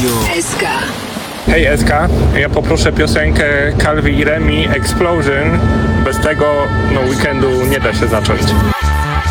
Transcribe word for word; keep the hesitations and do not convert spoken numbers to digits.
Radio S K. Hej S K, ja poproszę piosenkę Calvi i Remi Explosion. Bez tego no weekendu nie da się zacząć.